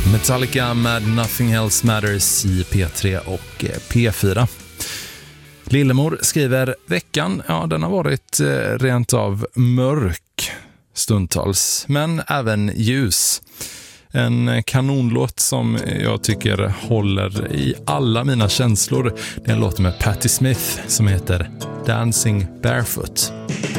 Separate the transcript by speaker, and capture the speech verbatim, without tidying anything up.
Speaker 1: Metallica med Nothing Else Matters i P tre och P fyra. Lillemor skriver, veckan, ja den har varit rent av mörk stundtals, men även ljus. En kanonlåt som jag tycker håller i alla mina känslor. Det är en låt med Patti Smith som heter Dancing Barefoot.